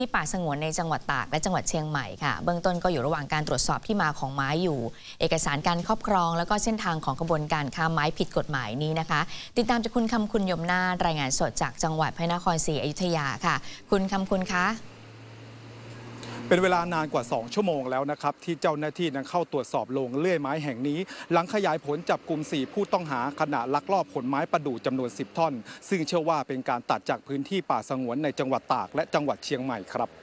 ที่ป่าสงวนในจังหวัดตากและจังหวัดเชียงใหม่ค่ะเบื้องต้นก็อยู่ระหว่างการตรวจสอบที่มาของไม้อยู่เอกสารการครอบครองแล้วก็เส้นทางของกระบวนการค้าไม้ผิดกฎหมายนี้นะคะติดตามจากคุณคำคุณยมนาฏรายงานสดจากจังหวัดพระนครศรีอยุธยาค่ะคุณคำคุณคะเป็นเวลานานกว่า2ชั่วโมงแล้วนะครับที่เจ้าหน้าที่นั้นเข้าตรวจสอบโรงเลื่อยไม้แห่งนี้หลังขยายผลจับกลุ่ม4ผู้ต้องหาขณะลักลอบขนไม้ประดู่จำนวน10ท่อนซึ่งเชื่อว่าเป็นการตัดจากพื้นที่ป่าสงวนในจังหวัดตากและจังหวัดเชียงใหม่ครับ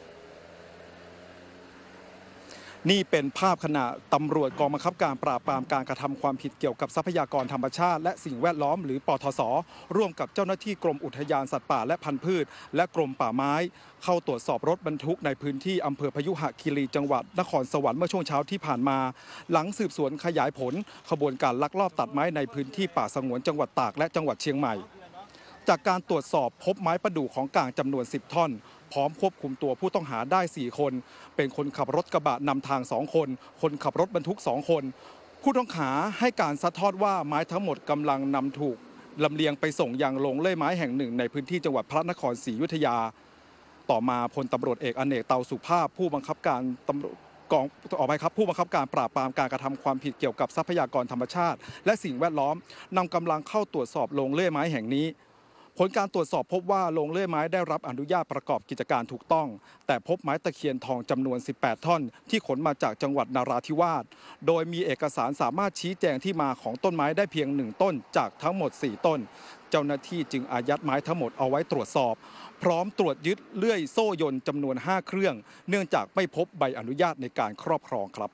นี่เป็นภาพขณะตำรวจกองบังคับการปราบปรามการกระทำความผิดเกี่ยวกับทรัพยากรธรรมชาติและสิ่งแวดล้อมหรือปทศร่วมกับเจ้าหน้าที่กรมอุทยานสัตว์ป่าและพันธุ์พืชและกรมป่าไม้เข้าตรวจสอบรถบรรทุกในพื้นที่อำเภอพยุหคีรีจังหวัดนครสวรรค์เมื่อช่วงเช้าที่ผ่านมาหลังสืบสวนขยายผลขบวนการลักลอบตัดไม้ในพื้นที่ป่าสงวนจังหวัดตากและจังหวัดเชียงใหม่จากการตรวจสอบพบไม้ประดู่ของกลางจำนวน10ท่อนพร้อมควบคุมตัวผู้ต้องหาได้4คนเป็นคนขับรถกระบะนำทาง2คนคนขับรถบรรทุก2คนผู้ต้องหาให้การซัดทอดว่าไม้ทั้งหมดกำลังนำถูกลำเลียงไปส่งยังโรงเลื่อยไม้แห่งหนึ่งในพื้นที่จังหวัดพระนครศรีอยุธยาต่อมาพลตำรวจเอกอเนกเตาสุภาพผู้บังคับการตำรวจผู้บังคับการปราบปรามการกระทำความผิดเกี่ยวกับทรัพยากรธรรมชาติและสิ่งแวดล้อมนำกำลังเข้าตรวจสอบโรงเลื่อยไม้แห่งนี้ผลการตรวจสอบพบว่าโรงเลื่อยไม้ได้รับอนุญาตประกอบกิจการถูกต้องแต่พบไม้ตะเคียนทองจำนวน18ท่อนที่ขนมาจากจังหวัดนราธิวาสโดยมีเอกสารสามารถชี้แจงที่มาของต้นไม้ได้เพียง1ต้นจากทั้งหมด4ต้นเจ้าหน้าที่จึงอายัดไม้ทั้งหมดเอาไว้ตรวจสอบพร้อมตรวจยึดเลื่อยโซ่ยนต์จำนวน5เครื่องเนื่องจากไม่พบใบอนุญาตในการครอบครองครับ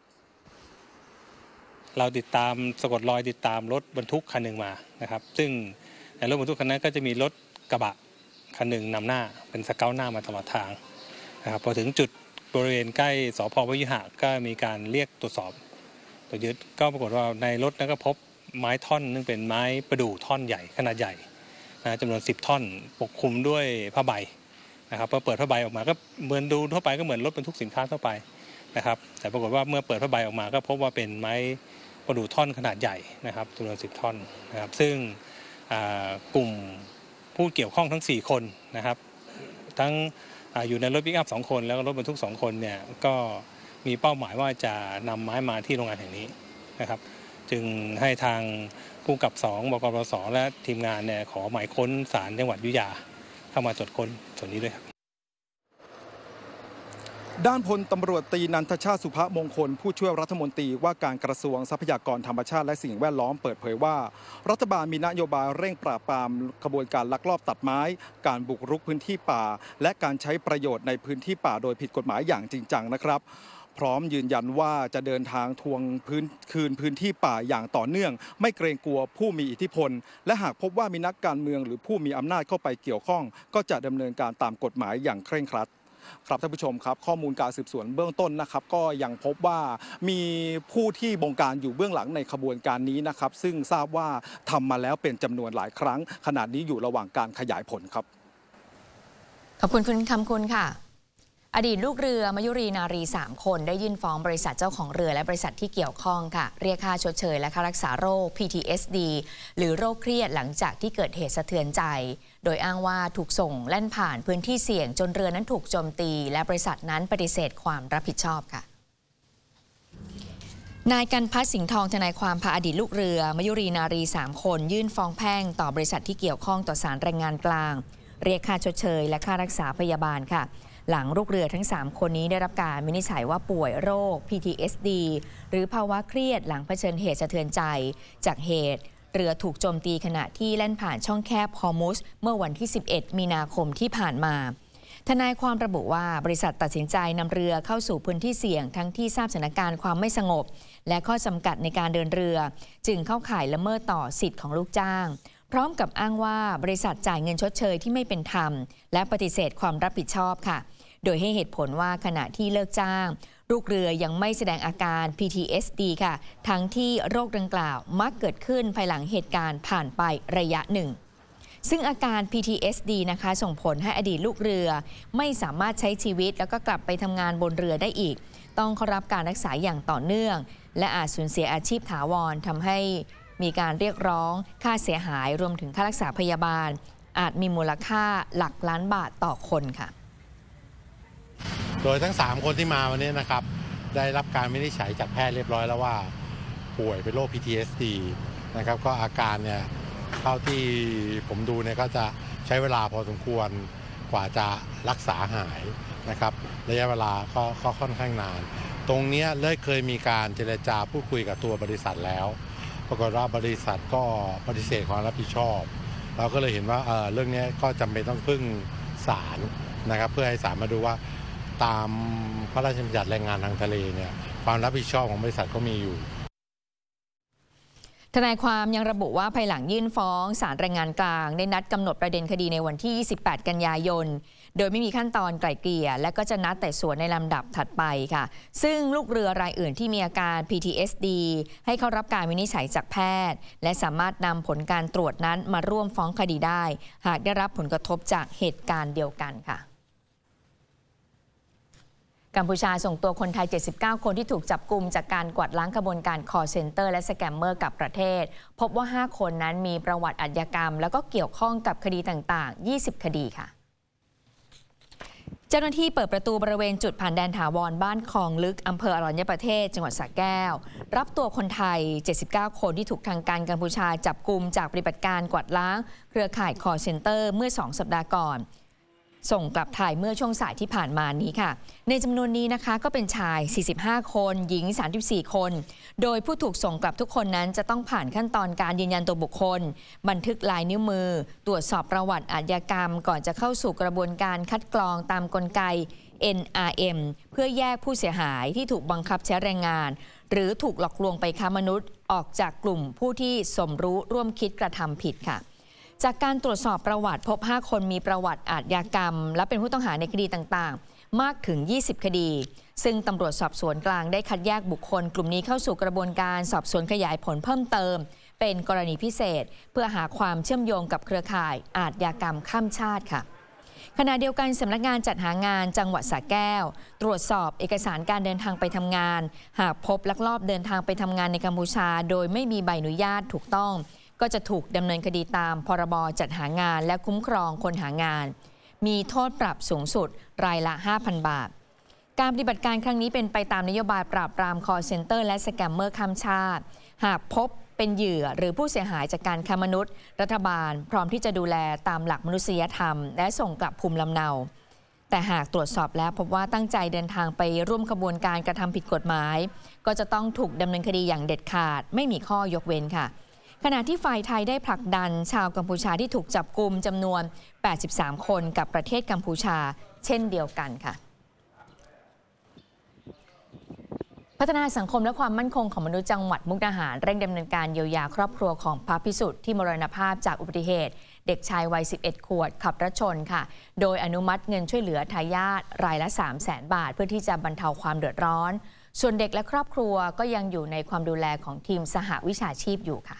เราติดตามสะกดรอยติดตามรถบรรทุกคันหนึ่งมานะครับซึ่งในรถบรรทุกคันนั้นก็จะมีรถกระบะคันหนึ่งนำหน้าเป็นสเกลหน้ามาตลอดทางนะครับพอถึงจุดบริเวณใกล้สพ.พยุหะก็มีการเรียกตรวจสอบตรวจยึดก็ปรากฏว่าในรถนั้นก็พบไม้ท่อนนึงเป็นไม้ประดู่ท่อนใหญ่ขนาดใหญ่นะจำนวน10ท่อนปกคลุมด้วยผ้าใบนะครับพอเปิดผ้าใบออกมาก็เหมือนดูทั่วไปก็เหมือนรถบรรทุกสินค้าทั่วไปนะครับแต่ปรากฏว่าเมื่อเปิดผ้าใบออกมาก็พบว่าเป็นไม้ประดู่ท่อนขนาดใหญ่นะครับจำนวน10ท่อนนะครับซึ่งกลุ่มผู้เกี่ยวข้องทั้ง4คนนะครับทั้งอยู่ในรถปิกอัพ2คนแล้วก็รถบรรทุก2คนเนี่ยก็มีเป้าหมายว่าจะนำไม้มาที่โรงงานแห่งนี้นะครับจึงให้ทางผู้กำกับ2บกปสและทีมงานเนี่ยขอหมายค้นศาลจังหวัดอยุธยาเข้ามาตรวจค้นส่วนนี้ด้วยครับด้านพลตำรวจตรีนันทชาติสุภมงคลผู้ช่วยรัฐมนตรีว่าการกระทรวงทรัพยากรธรรมชาติและสิ่งแวดล้อมเปิดเผยว่ารัฐบาลมีนโยบายเร่งปราบปรามขบวนการลักลอบตัดไม้การบุกรุกพื้นที่ป่าและการใช้ประโยชน์ในพื้นที่ป่าโดยผิดกฎหมายอย่างจริงจังนะครับพร้อมยืนยันว่าจะเดินทางทวงคืนพื้นที่ป่าอย่างต่อเนื่องไม่เกรงกลัวผู้มีอิทธิพลและหากพบว่ามีนักการเมืองหรือผู้มีอำนาจเข้าไปเกี่ยวข้องก็จะดำเนินการตามกฎหมายอย่างเคร่งครัดครับท่านผู้ชมครับข้อมูลการสืบสวนเบื้องต้นนะครับก็ยังพบว่ามีผู้ที่บงการอยู่เบื้องหลังในขบวนการนี้นะครับซึ่งทราบว่าทำมาแล้วเป็นจำนวนหลายครั้งขณะนี้อยู่ระหว่างการขยายผลครับขอบคุณคุณคำคุณค่ะอดีตลูกเรือมยุรีนารี3คนได้ยื่นฟ้องบริษัทเจ้าของเรือและบริษัทที่เกี่ยวข้องค่ะเรียกค่าชดเชยและค่ารักษาโรค PTSD หรือโรคเครียดหลังจากที่เกิดเหตุสะเทือนใจโดยอ้างว่าถูกส่งแล่นผ่านพื้นที่เสี่ยงจนเรือนั้นถูกโจมตีและบริษัทนั้นปฏิเสธความรับผิดชอบค่ะนายกันพัฒน์สิงห์ทองทนายความพาอดีตลูกเรือมยุรีนารี3คนยื่นฟ้องแพ่งต่อบริษัทที่เกี่ยวข้องต่อศาลแรงงานกลางเรียกค่าชดเชยและค่ารักษาพยาบาลค่ะหลังลูกเรือทั้ง3คนนี้ได้รับการวินิจฉัยว่าป่วยโรค PTSD หรือภาวะเครียดหลังเผชิญเหตุสะเทือนใจจากเหตุเรือถูกโจมตีขณะที่แล่นผ่านช่องแคบฮอร์มุสเมื่อวันที่11มีนาคมที่ผ่านมาทนายความระบุว่าบริษัทตัดสินใจนำเรือเข้าสู่พื้นที่เสี่ยงทั้งที่ทราบสถานการณ์ความไม่สงบและข้อจำกัดในการเดินเรือจึงเข้าข่ายละเมิดต่อสิทธิ์ของลูกจ้างพร้อมกับอ้างว่าบริษัทจ่ายเงินชดเชยที่ไม่เป็นธรรมและปฏิเสธความรับผิดชอบค่ะโดยให้เหตุผลว่าขณะที่เลิกจ้างลูกเรือยังไม่แสดงอาการ PTSD ค่ะทั้งที่โรคดังกล่าวมักเกิดขึ้นภายหลังเหตุการณ์ผ่านไประยะหนึ่งซึ่งอาการ PTSD นะคะส่งผลให้อดีตลูกเรือไม่สามารถใช้ชีวิตแล้วก็กลับไปทำงานบนเรือได้อีกต้องเข้ารับการรักษาอย่างต่อเนื่องและอาจสูญเสียอาชีพถาวรทำให้มีการเรียกร้องค่าเสียหายรวมถึงค่ารักษาพยาบาลอาจมีมูลค่าหลักล้านบาทต่อคนค่ะโดยทั้ง3คนที่มาวันนี้นะครับได้รับการวินิจฉัยจากแพทย์เรียบร้อยแล้วว่าป่วยเป็นโรค PTSD นะครับก็อาการเนี่ยเท่าที่ผมดูเนี่ยก็จะใช้เวลาพอสมควรกว่าจะรักษาหายนะครับระยะเวลาก็ค่อนข้างนานตรงนี้เลยเคยมีการเจรจาพูดคุยกับตัวบริษัทแล้วปรากฏว่าบริษัทก็ปฏิเสธความรับผิดชอบเราก็เลยเห็นว่าเรื่องนี้ก็จำเป็นต้องพึ่งศาลนะครับเพื่อให้ศาลมาดูว่าตามพระราชบัญญัติแรงงานทางทะเลเนี่ยความรับผิดชอบของบริษัทก็มีอยู่ทนายความยังระบุว่าภายหลังยื่นฟ้องศาลแรงงานกลางได้นัดกำหนดประเด็นคดีในวันที่ 28 กันยายนโดยไม่มีขั้นตอนไกล่เกลี่ยและก็จะนัดไต่สวนในลำดับถัดไปค่ะซึ่งลูกเรือรายอื่นที่มีอาการ PTSD ให้เข้ารับการวินิจฉัยจากแพทย์และสามารถนำผลการตรวจนั้นมาร่วมฟ้องคดีได้หากได้รับผลกระทบจากเหตุการณ์เดียวกันค่ะกัมพูชาส่งตัวคนไทย 79 คนที่ถูกจับกุมจากการกวาดล้างขบวนการ call center และสแกมเมอร์กับประเทศพบว่า 5 คนนั้นมีประวัติอาชญากรรมแล้วก็เกี่ยวข้องกับคดีต่างๆ 20 คดีค่ะเจ้าหน้าที่เปิดประตูบริเวณจุดผ่านแดนถาวรบ้านคลองลึกอำเภออรัญญประเทศจังหวัดสระแก้วรับตัวคนไทย 79 คนที่ถูกทางการกัมพูชาจับกุมจากปฏิบัติการกวาดล้างเครือข่าย call center เมื่อ 2 สัปดาห์ก่อนส่งกลับไทยเมื่อช่วงสายที่ผ่านมานี้ค่ะในจำนวนนี้นะคะก็เป็นชาย 45 คนหญิง 34 คนโดยผู้ถูกส่งกลับทุกคนนั้นจะต้องผ่านขั้นตอนการยืนยันตัวบุคคลบันทึกลายนิ้วมือตรวจสอบประวัติอาชญากรรมก่อนจะเข้าสู่กระบวนการคัดกรองตามกลไก NRM เพื่อแยกผู้เสียหายที่ถูกบังคับใช้แรงงานหรือถูกหลอกลวงไปค้ามนุษย์ออกจากกลุ่มผู้ที่สมรู้ร่วมคิดกระทำผิดค่ะจากการตรวจสอบประวัติพบ 5 คนมีประวัติอาชญากรรมและเป็นผู้ต้องหาในคดีต่างๆมากถึง 20 คดีซึ่งตำรวจสอบสวนกลางได้คัดแยกบุคคลกลุ่มนี้เข้าสู่กระบวนการสอบสวนขยายผลเพิ่มเติมเป็นกรณีพิเศษเพื่อหาความเชื่อมโยงกับเครือข่ายอาชญากรรมข้ามชาติค่ะขณะเดียวกันสำนักงานจัดหางานจังหวัดสระแก้วตรวจสอบเอกสารการเดินทางไปทำงานหากพบลักลอบเดินทางไปทำงานในกัมพูชาโดยไม่มีใบอนุญาตถูกต้องก็จะถูกดำเนินคดีตามพรบจัดหางานและคุ้มครองคนหางานมีโทษปรับสูงสุดรายละ 5,000 บาทการปฏิบัติการครั้งนี้เป็นไปตามนโยบายปราบปราม call center และสแกมเมอร์ข้ามชาติหากพบเป็นเหยื่อหรือผู้เสียหายจากการค้ามนุษย์รัฐบาลพร้อมที่จะดูแลตามหลักมนุษยธรรมและส่งกลับภูมิลำเนาแต่หากตรวจสอบแล้วพบว่าตั้งใจเดินทางไปร่วมขบวนการกระทำผิดกฎหมายก็จะต้องถูกดำเนินคดีอย่างเด็ดขาดไม่มีข้อยกเว้นค่ะขณะที่ฝ่ายไทยได้ผลักดันชาวกัมพูชาที่ถูกจับกุมจำนวน 83 คนกับประเทศกัมพูชาเช่นเดียวกันค่ะพัฒนาสังคมและความมั่นคงของมนุษย์จังหวัดมุกดาหารเร่งดำเนินการเยียวยาครอบครัวของพระภิกษุที่มรณภาพจากอุบัติเหตุเด็กชายวัย 11 ขวบขับรถชนค่ะโดยอนุมัติเงินช่วยเหลือทายาทรายละ 300,000 บาทเพื่อที่จะบรรเทาความเดือดร้อนส่วนเด็กและครอบครัวก็ยังอยู่ในความดูแลของทีมสหวิชาชีพอยู่ค่ะ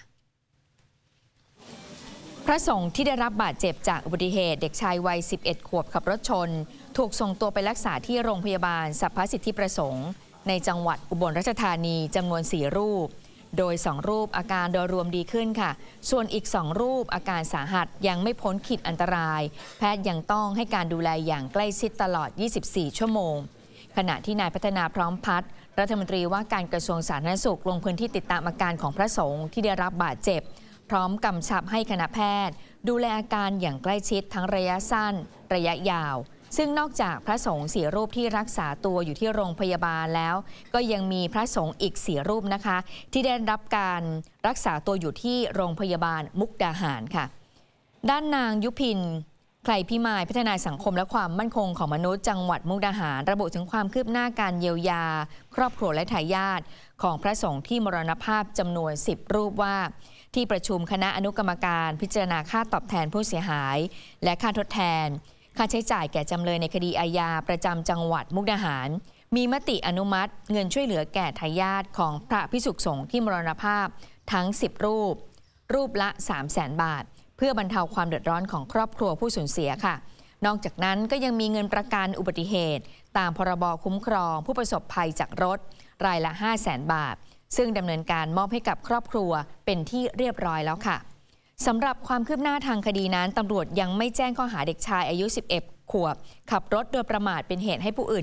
พระสงฆ์ที่ได้รับบาดเจ็บจากอุบัติเหตุเด็กชายวัย 11 ขวบขับรถชนถูกส่งตัวไปรักษาที่โรงพยาบาลสรรพสิทธิประสงค์ในจังหวัดอุบลราชธานีจำนวน 4 รูปโดย 2 รูปอาการโดยรวมดีขึ้นค่ะส่วนอีก 2 รูปอาการสาหัสยังไม่พ้นขีดอันตรายแพทย์ยังต้องให้การดูแลอย่างใกล้ชิดตลอด 24 ชั่วโมงขณะที่นายพัฒนาพร้อมพัฒน์รัฐมนตรีว่าการกระทรวงสาธารณสุขลงพื้นที่ติดตามอาการของพระสงฆ์ที่ได้รับบาดเจ็บพร้อมกำชับให้คณะแพทย์ดูแลอาการอย่างใกล้ชิดทั้งระยะสั้นระยะยาวซึ่งนอกจากพระสงฆ์4 รูปที่รักษาตัวอยู่ที่โรงพยาบาลแล้วก็ยังมีพระสงฆ์อีก4 รูปนะคะที่ได้รับการรักษาตัวอยู่ที่โรงพยาบาลมุกดาหารค่ะด้านนางยุพินไคลพิมายพัฒนาสังคมและความมั่นคงของมนุษย์จังหวัดมุกดาหารระบุถึงความคืบหน้าการเยียวยาครอบครัวและทายาทของพระสงฆ์ที่มรณภาพจำนวน10 รูปว่าที่ประชุมคณะอนุกรรมการพิจารณาค่าตอบแทนผู้เสียหายและค่าทดแทนค่าใช้จ่ายแก่จำเลยในคดีอาญาประจำจังหวัดมุกดาหารมีมติอนุมัติเงินช่วยเหลือแก่ทายาทของพระภิกษุสงฆ์ที่มรณภาพทั้ง10 รูปรูปละ 300,000 บาทเพื่อบรรเทาความเดือดร้อนของครอบครัวผู้สูญเสียค่ะนอกจากนั้นก็ยังมีเงินประกันอุบัติเหตุตามพรบคุ้มครองผู้ประสบภัยจากรถรายละ 500,000 บาทซึ่งดำเนินการมอบให้กับครอบครัวเป็นที่เรียบร้อยแล้วค่ะสำหรับความคืบหน้าทางคดีนั้นตำรวจยังไม่แจ้งข้อหาเด็กชายอายุ 11 ขวบขับรถโดยประมาทเป็นเหตุให้ผู้อื่น